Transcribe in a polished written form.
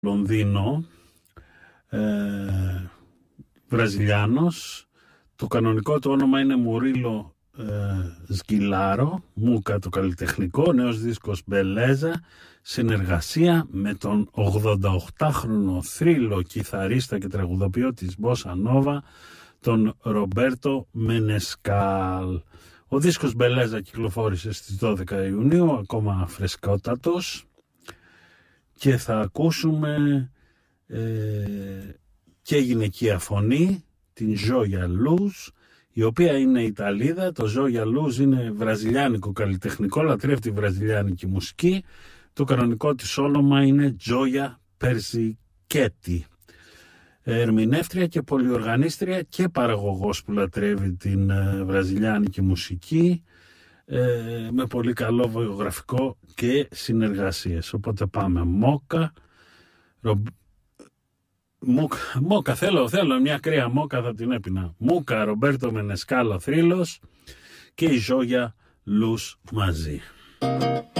Λονδίνο, Βραζιλιάνος. Το κανονικό του όνομα είναι Μουρίλο Σγκιλάρο, Μούκα το καλλιτεχνικό, νέος δίσκος Μπελέζα, συνεργασία με τον 88χρονο θρύλο κιθαρίστα και τραγουδοποιό της Μπόσα Νόβα, τον Ρομπέρτο Μενεσκάλ. Ο δίσκος Μπελέζα κυκλοφόρησε στις 12 Ιουνίου, ακόμα φρεσκότατος, και θα ακούσουμε και γυναικεία φωνή, την Joya Luz, η οποία είναι Ιταλίδα. Το Joya Luz είναι βραζιλιάνικο καλλιτεχνικό, λατρεύει τη βραζιλιάνικη μουσική. Το κανονικό της όνομα είναι Gioia Persichetti. Ερμηνεύτρια και πολυοργανίστρια και παραγωγός που λατρεύει την βραζιλιάνικη μουσική, με πολύ καλό βιογραφικό και συνεργασίες. Οπότε πάμε Μόκα, θέλω μια κρύα μόκα, θα την έπινα. Μούκα, Ρομπέρτο Μενεσκάλ, θρύλος, και η Joya Luz μαζί.